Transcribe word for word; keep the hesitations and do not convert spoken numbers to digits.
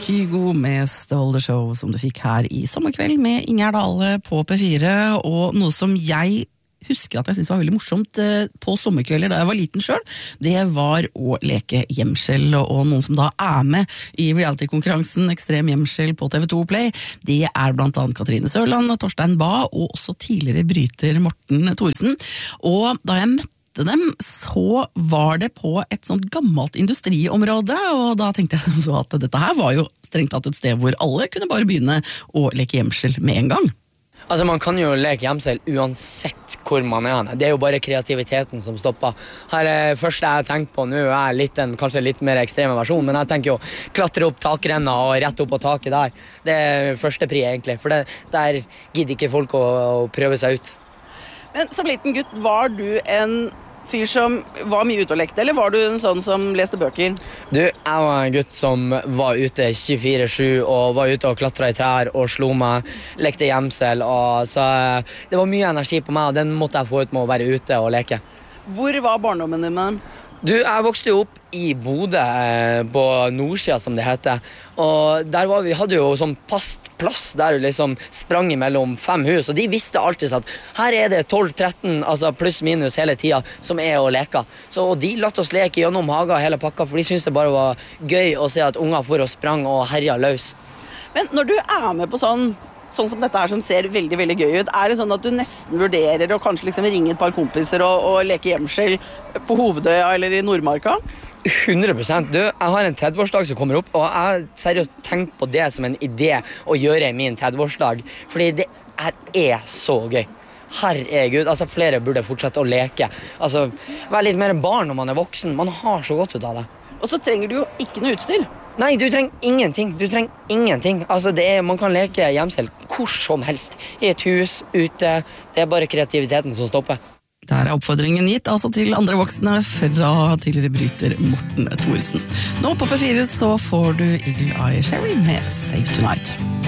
Kygo med Stole the Show, som du fikk her i Sommerkveld med Ingjerd Dale på P fire, og noe som jeg husker at jeg synes var veldig morsomt på sommerkvelder da jeg var liten selv, det var å leke gjemsel, og noen som da er med i reality-konkurransen Ekstrem Gjemsel på T V to Play, det er blant annet Katrine Sørland, Torstein Bae og også tidligere bryter Morten Thoresen. Og da jeg møtte dem, så var det på et sånt gammelt industriområde, og da tenkte jeg som så at dette her var jo strengt tatt et sted hvor alle kunne bare begynne å leke gjemsel med en gang. Altså, man kan jo leke gjemsel uansett hvor man er. Det er jo bare kreativiteten som stopper. Her er det første jeg har tenkt på nå, er litt en, kanskje litt mer ekstreme versjon, men jeg tenker jo klatre opp takrenna og rett opp på taket der. Det er første pri egentlig, for det, der gidder ikke folk å, å prøve seg ut. Men som liten gutt, var du en fyr som var mye ute og lekte, eller var du en sånn som leste bøker? Du, jeg var en gutt som var ute tjuefire sju og var ute og klatret i trær og slo meg, lekte gjemsel, og så det var mye energi på meg, og den måtte jeg få ut med å være ute og leke. Hvor var barndommen din med den? Du, jeg vokste jo opp i Bodø, eh, på Nordsida som det heter, og der var vi, hadde jo sånn fast plass der vi liksom sprang mellom fem hus, og de visste alltid at her er det tolv tretten, altså pluss minus hele tida, som er å leke. Så og de latt oss leke gjennom haga hele pakka, for de syntes det bare var gøy å se at unger for og sprang og herja løs. Men når du er med på sånn, sånn som dette her som ser veldig, veldig gøy ut, er det sånn at du nesten vurderer å kanskje liksom ringe et par kompiser og, og leke gjemsel på Hovedøya eller i Nordmarka? hundre prosent. Du, jeg har en trettiårsdag som kommer opp, og jeg har seriøst tenkt på det som en idé å gjøre i min trettiårsdag, fordi det er, er så gøy. Herregud, altså flere burde fortsette å leke. Altså, være litt mer en barn når man er voksen. Man har så godt ut av det. Og så trenger du jo ikke noe utstyr. Nei, du trenger ingenting. Du trenger ingenting. Altså, det er, man kan leke gjemsel hvor som helst. I et hus, ute. Det er bare kreativiteten som stopper. Der er oppfordringen gitt, altså til andre voksne fra tidligere bryter Morten Thoresen. Nå på P fire så får du Eagle Eye Cherry med Save Tonight.